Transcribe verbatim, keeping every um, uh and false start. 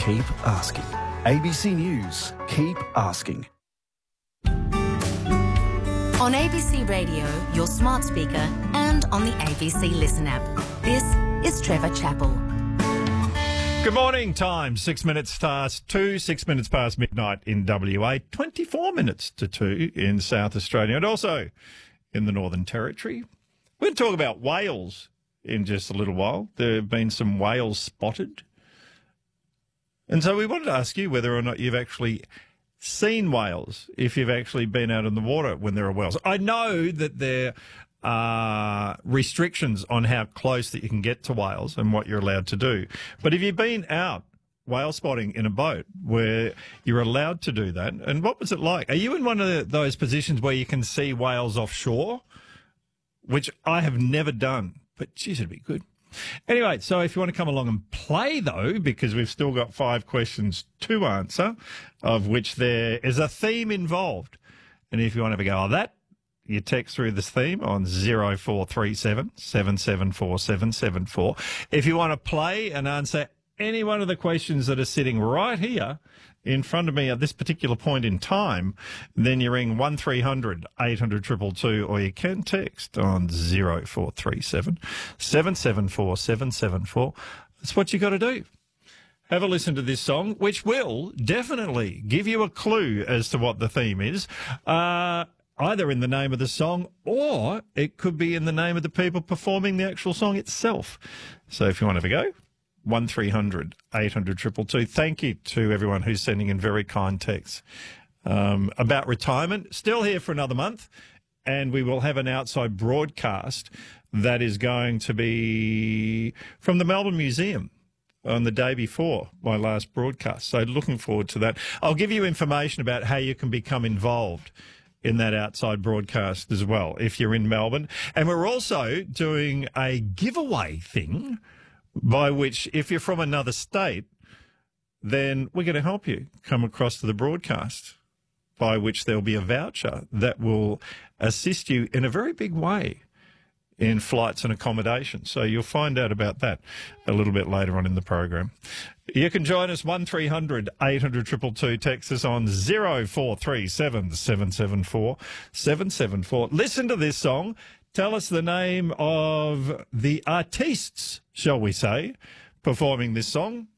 keep asking. A B C News, keep asking. On A B C Radio, your smart speaker, and on the A B C Listen app. This is Trevor Chappell. Good morning, time six minutes past two, six minutes past midnight in W A, twenty-four minutes to two in South Australia, and also in the Northern Territory. We're going to talk about whales in just a little while. There have been some whales spotted. And so we wanted to ask you whether or not you've actually seen whales, if you've actually been out in the water when there are whales. I know that there are restrictions on how close that you can get to whales and what you're allowed to do. But have you been out whale spotting in a boat where you're allowed to do that? And what was it like? Are you in one of those positions where you can see whales offshore, which I have never done, but geez, it'd be good. Anyway, so if you want to come along and play, though, because we've still got five questions to answer, of which there is a theme involved. And if you want to have a go at that, you text through this theme on zero four three seven, seven seven four, seven seven four. If you want to play and answer any one of the questions that are sitting right here in front of me at this particular point in time, then you ring one three hundred, eight hundred, two two two, or you can text on zero four three seven, seven seven four, seven seven four. That's what you got to do. Have a listen to this song, which will definitely give you a clue as to what the theme is, uh, either in the name of the song or it could be in the name of the people performing the actual song itself. So if you want to have a go, one three hundred, eight hundred, two two two. Thank you to everyone who's sending in very kind texts um, about retirement. Still here for another month, and we will have an outside broadcast that is going to be from the Melbourne Museum on the day before my last broadcast. So looking forward to that. I'll give you information about how you can become involved in that outside broadcast as well if you're in Melbourne. And we're also doing a giveaway thing by which, if you're from another state, then we're going to help you come across to the broadcast, by which there'll be a voucher that will assist you in a very big way in flights and accommodation. So you'll find out about that a little bit later on in the program. You can join us one three hundred, eight hundred, two two two. Text us on zero four three seven, seven seven four, seven seven four. Listen to this song. Tell us the name of the artistes, shall we say, performing this song.